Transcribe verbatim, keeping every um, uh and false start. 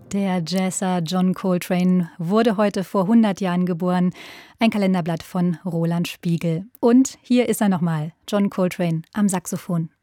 Der Jazzer John Coltrane wurde heute vor hundert Jahren geboren. Ein Kalenderblatt von Roland Spiegel. Und hier ist er nochmal, John Coltrane am Saxophon.